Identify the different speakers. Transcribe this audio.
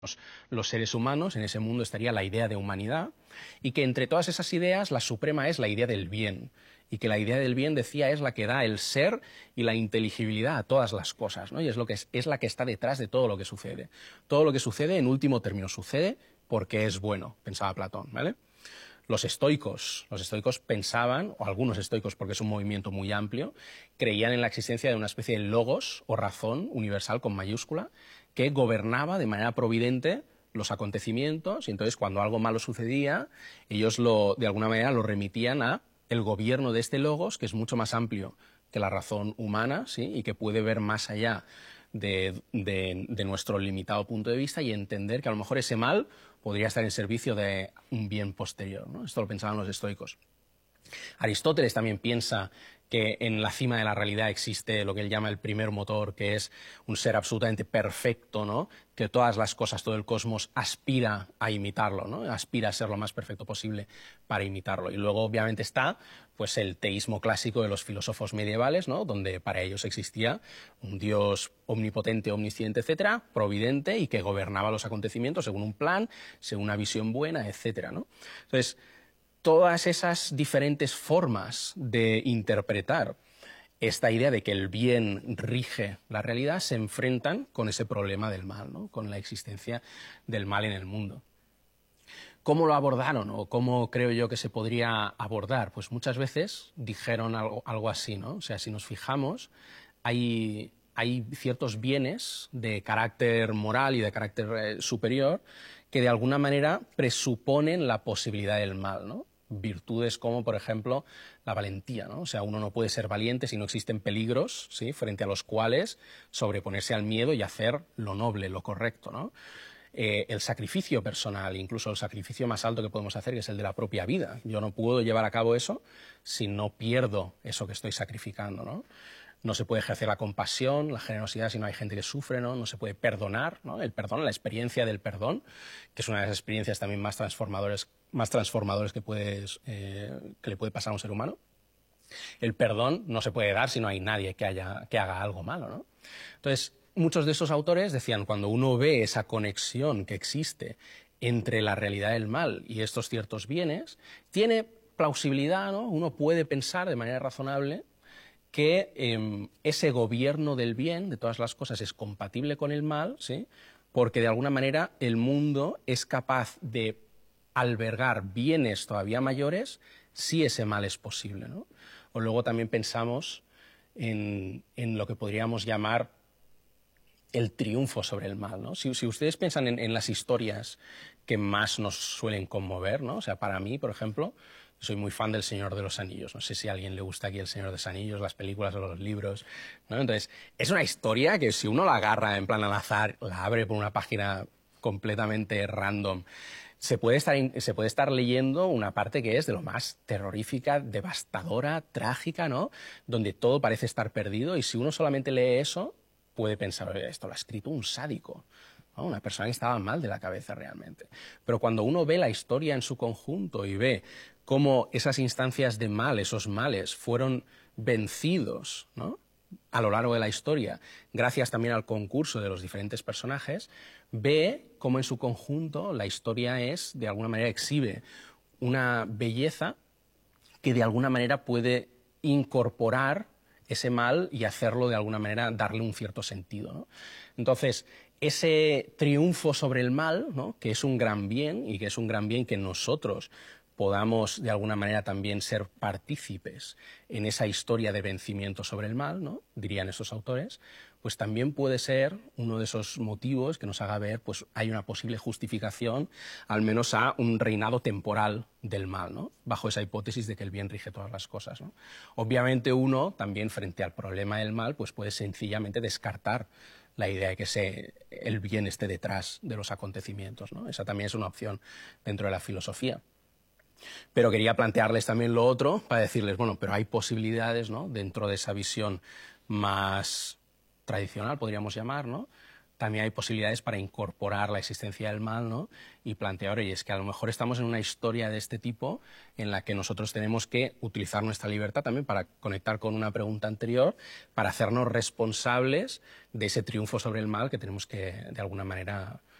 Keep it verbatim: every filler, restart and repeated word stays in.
Speaker 1: los seres humanos, en ese mundo estaría la idea de humanidad, y que entre todas esas ideas la suprema es la idea del bien, y que la idea del bien, decía, es la que da el ser y la inteligibilidad a todas las cosas, ¿no? Y es, lo que es, es la que está detrás de todo lo que sucede. Todo lo que sucede, en último término, sucede porque es bueno, pensaba Platón, ¿vale? Los estoicos, los estoicos pensaban, o algunos estoicos, porque es un movimiento muy amplio, creían en la existencia de una especie de logos o razón universal con mayúscula que gobernaba de manera providente los acontecimientos, y entonces cuando algo malo sucedía, ellos lo, de alguna manera lo remitían a el gobierno de este logos, que es mucho más amplio que la razón humana, ¿sí? Y que puede ver más allá de, de, de nuestro limitado punto de vista y entender que a lo mejor ese mal podría estar en servicio de un bien posterior, ¿no? Esto lo pensaban los estoicos. Aristóteles también piensa que en la cima de la realidad existe lo que él llama el primer motor, que es un ser absolutamente perfecto, ¿no? Que todas las cosas, todo el cosmos aspira a imitarlo, ¿no? Aspira a ser lo más perfecto posible para imitarlo. Y luego, obviamente, está pues, el teísmo clásico de los filósofos medievales, ¿no? Donde para ellos existía un Dios omnipotente, omnisciente, etcétera, providente, y que gobernaba los acontecimientos según un plan, según una visión buena, etcétera, ¿no? Entonces, todas esas diferentes formas de interpretar esta idea de que el bien rige la realidad se enfrentan con ese problema del mal, ¿no? Con la existencia del mal en el mundo. ¿Cómo lo abordaron o cómo creo yo que se podría abordar? Pues muchas veces dijeron algo, algo así, ¿no? O sea, si nos fijamos, hay, hay ciertos bienes de carácter moral y de carácter eh, superior que de alguna manera presuponen la posibilidad del mal, ¿no? Virtudes como, por ejemplo, la valentía, ¿no? O sea, uno no puede ser valiente si no existen peligros, ¿sí? Frente a los cuales sobreponerse al miedo y hacer lo noble, lo correcto, ¿no? Eh, el sacrificio personal, incluso el sacrificio más alto que podemos hacer, que es el de la propia vida. Yo no puedo llevar a cabo eso si no pierdo eso que estoy sacrificando, ¿no? No se puede ejercer la compasión, la generosidad si no hay gente que sufre, ¿no? No se puede perdonar, ¿no? El perdón, la experiencia del perdón, que es una de las experiencias también más transformadores, más transformadores que, puedes, eh, que le puede pasar a un ser humano. El perdón no se puede dar si no hay nadie que, haya, que haga algo malo, ¿no? Entonces, muchos de esos autores decían, cuando uno ve esa conexión que existe entre la realidad del mal y estos ciertos bienes, tiene plausibilidad, ¿no? Uno puede pensar de manera razonable que eh, ese gobierno del bien, de todas las cosas, es compatible con el mal, ¿sí? Porque de alguna manera el mundo es capaz de albergar bienes todavía mayores si ese mal es posible, ¿no? O luego también pensamos en, en lo que podríamos llamar el triunfo sobre el mal, ¿no? Si, si ustedes piensan en, en las historias que más nos suelen conmover, ¿no? O sea, para mí, por ejemplo, soy muy fan del Señor de los Anillos. No sé si a alguien le gusta aquí el Señor de los Anillos, las películas o los libros, ¿no? Entonces, es una historia que si uno la agarra en plan al azar, la abre por una página completamente random, se puede estar, se puede estar leyendo una parte que es de lo más terrorífica, devastadora, trágica, ¿no? Donde todo parece estar perdido, y si uno solamente lee eso, puede pensar, oye, esto lo ha escrito un sádico, ¿no? Una persona que estaba mal de la cabeza realmente. Pero cuando uno ve la historia en su conjunto y ve cómo esas instancias de mal, esos males, fueron vencidos, ¿no? A lo largo de la historia, gracias también al concurso de los diferentes personajes, ve cómo en su conjunto la historia es, de alguna manera, exhibe una belleza que de alguna manera puede incorporar ese mal y hacerlo de alguna manera, darle un cierto sentido, ¿no? Entonces, ese triunfo sobre el mal, ¿no? Que es un gran bien, y que es un gran bien que nosotros podamos de alguna manera también ser partícipes en esa historia de vencimiento sobre el mal, ¿no? Dirían esos autores, pues también puede ser uno de esos motivos que nos haga ver, pues hay una posible justificación, al menos a un reinado temporal del mal, ¿no? Bajo esa hipótesis de que el bien rige todas las cosas, ¿no? Obviamente uno también frente al problema del mal, pues puede sencillamente descartar la idea de que se, el bien esté detrás de los acontecimientos, ¿no? Esa también es una opción dentro de la filosofía. Pero quería plantearles también lo otro para decirles, bueno, pero hay posibilidades, ¿no? Dentro de esa visión más tradicional, podríamos llamar, ¿no? También hay posibilidades para incorporar la existencia del mal, ¿no? Y plantear, oye, es que a lo mejor estamos en una historia de este tipo en la que nosotros tenemos que utilizar nuestra libertad también para conectar con una pregunta anterior, para hacernos responsables de ese triunfo sobre el mal que tenemos que, de alguna manera,